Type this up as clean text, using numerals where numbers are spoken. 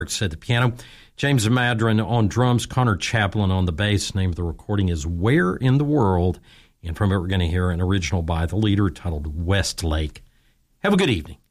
at the piano, James Madron on drums, Connor Chaplin on the bass. The name of the recording is Where in the World? And from it, we're going to hear an original by The Leader titled Westlake. Have a good evening.